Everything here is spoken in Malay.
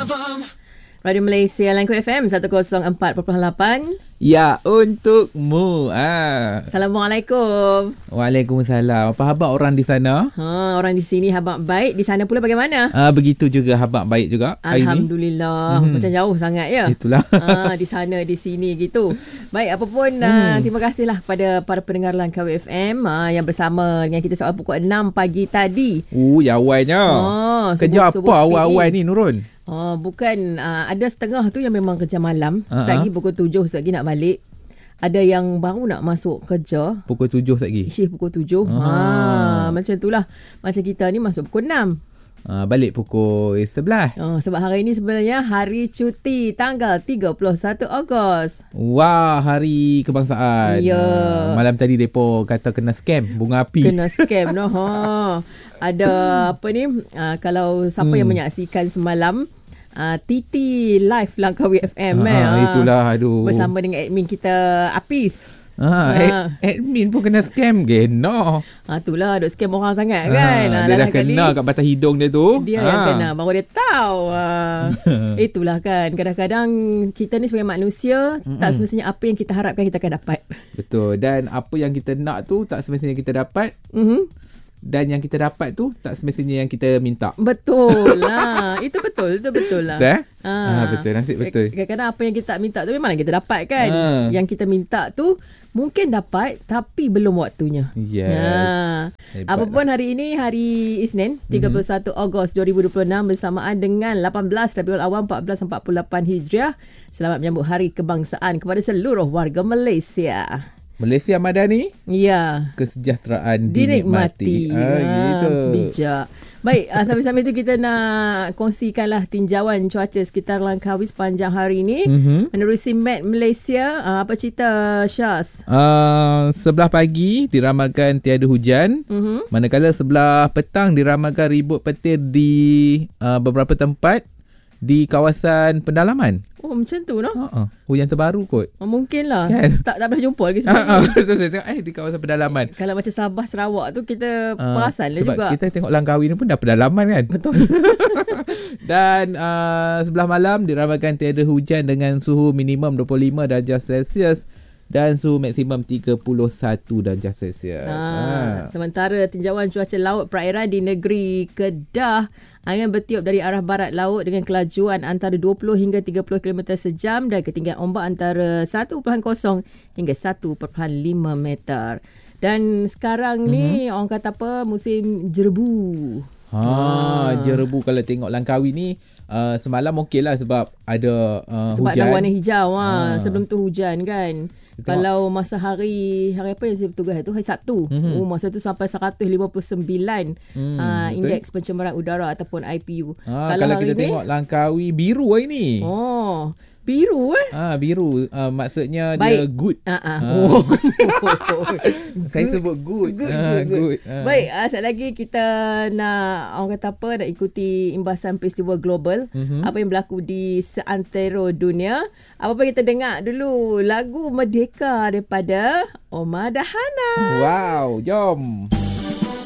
Radio Malaysia Langku FM 104.8. Ya, untukmu. Assalamualaikum. Waalaikumsalam. Apa khabar orang di sana? Orang di sini habaq baik. Di sana pula bagaimana? Begitu juga habaq baik juga hari ini. Alhamdulillah. Macam jauh sangat ya. Itulah. Di sana, di sini gitu. Baik, apa pun terima kasihlah kepada para pendengar Langkawi FM yang bersama dengan kita soal pukul 6 pagi tadi. Ya awalnya. Kerja apa awal-awal ni Nurul? Bukan, ada setengah tu yang memang kerja malam. Lagi pukul 7 lagi nak balik. Ada yang baru nak masuk kerja Pukul 7 lagi. Pukul 7. Macam itulah. Macam kita ni masuk pukul 6. Balik pukul 11. Sebab hari ni sebenarnya hari cuti tanggal 31 Ogos. Wah, hari kebangsaan. Ya. Malam tadi depa kata kena scam bunga api. Kena scam noh. Ada apa ni? Kalau siapa yang menyaksikan semalam TT Live Langkawi FM itulah aduh. bersama dengan admin kita Apis. Admin pun kena scam no. Itulah duk scam orang sangat kan. Dia dah kena kat batang hidung dia tu. Dia yang kena baru dia tahu. Itulah kan. Kadang-kadang kita ni sebagai manusia tak semestinya apa yang kita harapkan kita akan dapat. Betul. Dan apa yang kita nak tu tak semestinya kita dapat. Dan yang kita dapat tu tak semestinya yang kita minta. Betul lah. Itu betul lah. Betul betul, nasib betul. Kadang-kadang apa yang kita minta tu memang kita dapat kan. Yang kita minta tu mungkin dapat tapi belum waktunya. Yes. Apa pun hari ini hari Isnin 31 Ogos 2026 bersamaan dengan 18 Rabiul Awal 1448 Hijriah. Selamat menyambut Hari Kebangsaan kepada seluruh warga Malaysia. Malaysia Madani. Ya. Kesejahteraan dinikmati. Gitu. Bijak. Baik, sambil-sambil tu kita nak kongsikanlah tinjauan cuaca sekitar Langkawi sepanjang hari ini. Menerusi Met Malaysia, apa cerita Syaz? Sebelah pagi diramalkan tiada hujan. Manakala sebelah petang diramalkan ribut petir di beberapa tempat di kawasan pendalaman. Macam tu no? Hujan terbaru kot. Mungkin lah kan? Tak pernah jumpa lagi sebelum ni. Betul, saya tengok di kawasan pendalaman. Kalau macam Sabah, Sarawak tu kita perasan lah juga. Sebab kita tengok Langkawi ni pun dah pendalaman kan. Betul. Dan sebelah malam diramalkan tiada hujan dengan suhu minimum 25 darjah Celsius dan suhu maksimum 31 darjah Celsius. Sementara tinjauan cuaca laut perairan di negeri Kedah, angin bertiup dari arah barat laut dengan kelajuan antara 20 hingga 30 km sejam dan ketinggian ombak antara 1.0 hingga 1.5 meter. Dan sekarang ni orang kata apa, musim jerebu. Jerebu kalau tengok Langkawi ni semalam okey lah sebab ada sebab hujan. Sebab dah warna hijau. Sebelum tu hujan kan. Kalau masa hari apa yang saya bertugas tu, hari Sabtu, masa tu sampai 159 indeks pencemaran udara ataupun IPU. Kalau kita tengok Langkawi biru hari ni. Biru biru maksudnya baik. Dia good. Saya sebut good. Good. Baik, sekejap lagi kita nak orang kata apa, nak ikuti imbasan peristiwa global apa yang berlaku di seantero dunia. Apa kita dengar dulu lagu Merdeka daripada Omar Dahana. Wow, jom.